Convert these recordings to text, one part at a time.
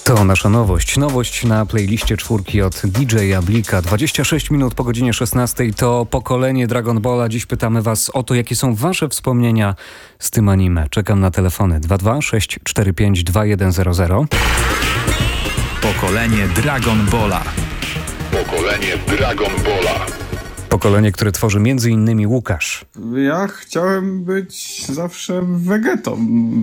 To nasza nowość. Nowość na playliście czwórki od DJ-a Blika. 26 minut po godzinie 16 to pokolenie Dragon Balla. Dziś pytamy was o to, jakie są wasze wspomnienia z tym anime. Czekam na telefony 22 645 2100. Pokolenie Dragon Balla. Pokolenie Dragon Balla. Pokolenie, które tworzy m.in. Łukasz. Ja chciałem być zawsze wegetą.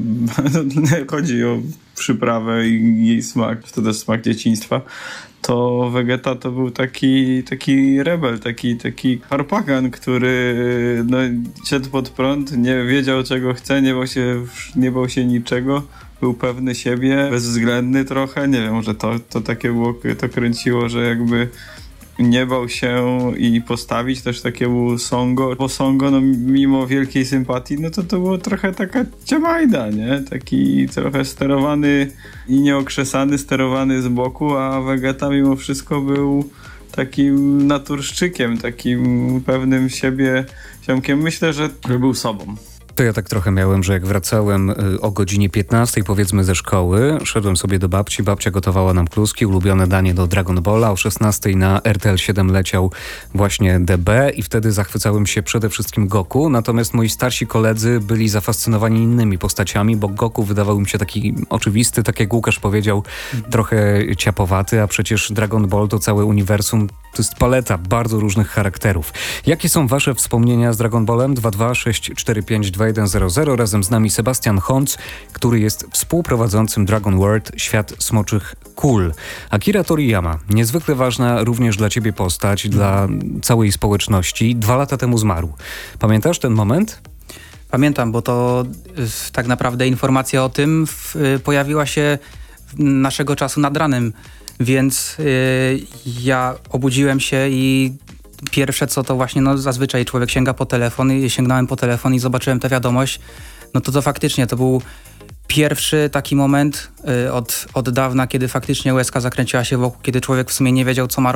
Chodzi o przyprawę i jej smak, to też smak dzieciństwa. To wegeta to był taki rebel, taki harpagan, który szedł pod prąd, nie wiedział czego chce, nie bał się niczego. Był pewny siebie, bezwzględny trochę. Nie wiem, że to takie było, to kręciło, że jakby nie bał się i postawić też takiemu Songo, bo Songo, mimo wielkiej sympatii, to było trochę taka ciamajda, nie? Taki trochę sterowany i nieokrzesany, sterowany z boku, a Vegeta mimo wszystko był takim naturszczykiem, takim pewnym siebie ziomkiem. Myślę, że był sobą. To ja tak trochę miałem, że jak wracałem o godzinie 15 powiedzmy ze szkoły, szedłem sobie do babci, babcia gotowała nam kluski, ulubione danie do Dragon Balla, o 16 na RTL 7 leciał właśnie DB i wtedy zachwycałem się przede wszystkim Goku, natomiast moi starsi koledzy byli zafascynowani innymi postaciami, bo Goku wydawał mi się taki oczywisty, tak jak Łukasz powiedział, trochę ciapowaty, a przecież Dragon Ball to całe uniwersum, to jest paleta bardzo różnych charakterów. Jakie są wasze wspomnienia z Dragon Ballem? 22 645 2100. Razem z nami Sebastian Honc, który jest współprowadzącym Dragon World Świat Smoczych Kul. Akira Toriyama, niezwykle ważna również dla ciebie postać, dla całej społeczności. 2 lata temu zmarł. Pamiętasz ten moment? Pamiętam, bo to tak naprawdę informacja o tym pojawiła się naszego czasu nad ranem, więc ja obudziłem się i pierwsze co to właśnie, zazwyczaj człowiek sięga po telefon i sięgnąłem po telefon i zobaczyłem tę wiadomość, to faktycznie to był pierwszy taki moment od dawna, kiedy faktycznie łezka zakręciła się wokół, kiedy człowiek w sumie nie wiedział co ma robić.